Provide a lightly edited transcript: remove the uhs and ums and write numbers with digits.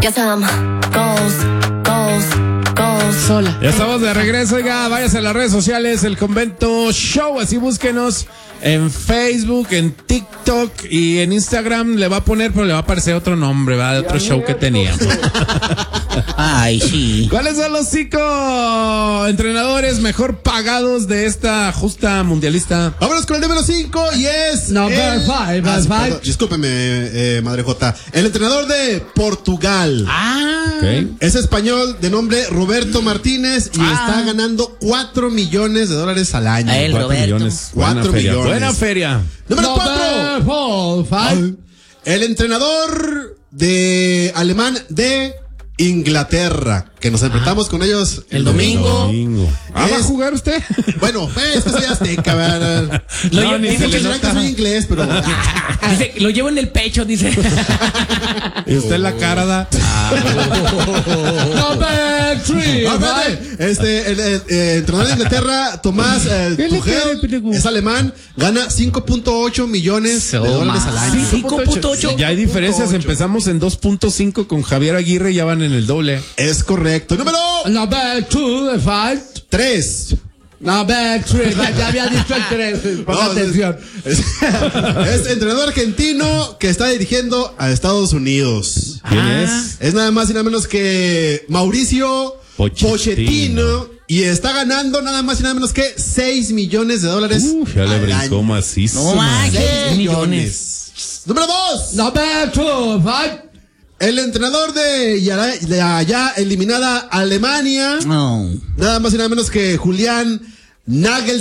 Yes, I'm goals. Sola. Ya estamos de regreso, oiga, váyase a las redes sociales, El Convento Show, así búsquenos en Facebook, en TikTok y en Instagram le va a poner, pero le va a aparecer otro nombre, ¿va? De otro show que teníamos. Ay, sí. ¿Cuáles son los 5 entrenadores mejor pagados de esta justa mundialista? Vámonos con el número 5 y es... Number five. Discúlpeme, Madre J. El entrenador de Portugal. Okay. Es español de nombre Roberto Martínez y está ganando $4 millones al año. A él, 4 Roberto. millones. 4 millones. Buena feria. Número 4. El entrenador de alemán de Inglaterra, que nos enfrentamos con ellos el domingo. ¿Va a jugar usted? Bueno, es que soy azteca, ¿verdad? No, ni se le que nota. soy inglés, pero... Dice, lo llevo en el pecho, dice. Y usted en la cara da. El entrenador de Inglaterra, Tomás Tuchel, es alemán, gana $5.8 millones al año. 5.8. Ya hay diferencias, empezamos en 2.5 con Javier Aguirre y ya van en el doble. Es correcto. Número 3. Ya había dicho el 3. Ponga atención. Es entrenador argentino que está dirigiendo a Estados Unidos. ¿Quién es? Es nada más y nada menos que Mauricio Pochettino. Y está ganando nada más y nada menos que $6 millones Ya le brincó macizo. No manches, 6 millones. Número 2. El entrenador de allá eliminada Alemania. No. Nada más y nada menos que Julián Nagelsmann.